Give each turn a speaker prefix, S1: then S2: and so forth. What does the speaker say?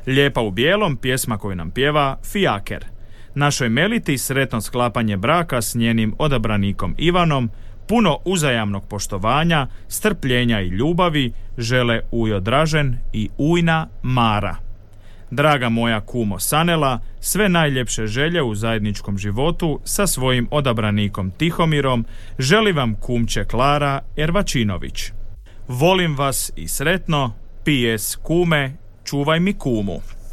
S1: Lijepa u bijelom, pjesma koju nam pjeva Fijaker. Našoj Meliti sretno sklapanje braka s njenim odabranikom Ivanom, puno uzajamnog poštovanja, strpljenja i ljubavi žele Ujo Dražen i ujna Mara. Draga moja kumo Sanela, sve najljepše želje u zajedničkom životu sa svojim odabranikom Tihomirom želi vam kumče Klara Ervačinović. Volim vas i sretno, PS kume, čuvaj mi kumu.